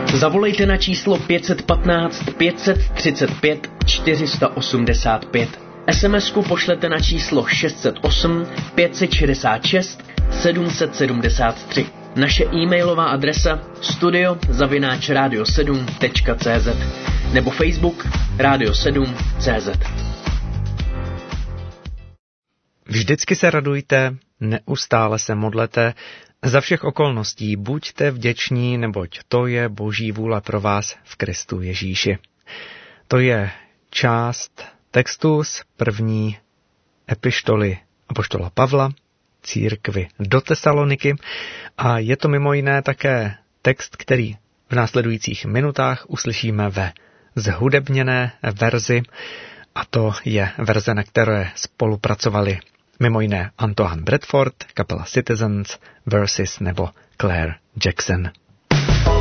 Zavolejte na číslo 515 535 485. SMS-ku pošlete na číslo 608 566 773. Naše e-mailová adresa studio@radio7.cz nebo Facebook Radio7.cz. Vždycky se radujte, neustále se modlete, za všech okolností buďte vděční, neboť to je Boží vůle pro vás v Kristu Ježíši. To je část textu z první epištoly apoštola Pavla církvi do Tesaloniky a je to mimo jiné také text, který v následujících minutách uslyšíme ve zhudebněné verzi, a to je verze, na které spolupracovali mimo jiné Antoine Bradford, kapela Citizens, Versus nebo Claire Jackson.